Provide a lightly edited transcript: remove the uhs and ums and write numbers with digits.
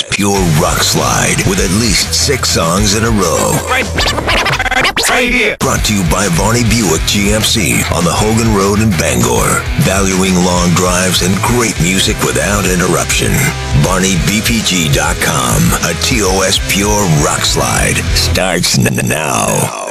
Pure Rock Slide with at least 6 songs in a row. Right here. Brought to you by Varney Buick GMC on the Hogan Road in Bangor. Valuing long drives and great music without interruption. VarneyBPG.com. A TOS Pure Rock Slide starts now.